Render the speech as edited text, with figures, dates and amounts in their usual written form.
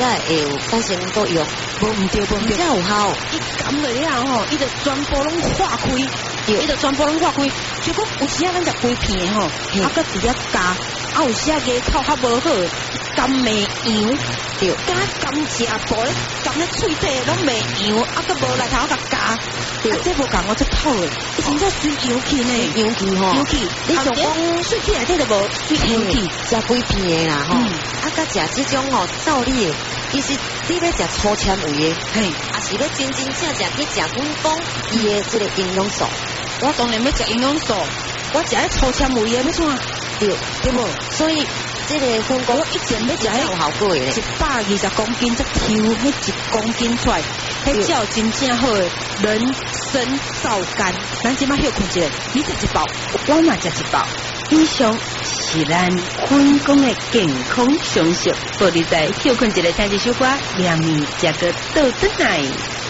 会有产生作用， 唔对， 真有效。 伊含落了吼，伊就全部拢化开，伊就全部拢化开。结果有时啊，咱食规片的吼，啊，搁直接加，啊，有时啊牙口较无好，甘袂样， 对， 加甘食补咧，甘咧喙底拢袂样，啊，搁无来头甲加，啊，这无共我出透的，伊真正水油气呢， 油气吼， 油气， 你想讲喙齿内底就无油气， 食规片的啦吼，啊，甲食这种吼道理的，其实你要食粗纤维的， 嘿， 啊是要真正去食阮讲伊的这个营养素。 我当然要食营养素，我食迄粗纤维的要怎？对无？ 所以这个分工我以前要食迄有效果的 ，120公斤才抽迄1公斤出来，迄才有真正好的人参皂苷。咱即摆休困一下，你食一包，我嘛食一包。以上是咱坤公的健康常识，不你在休困一下听一首歌，两面食个倒转来。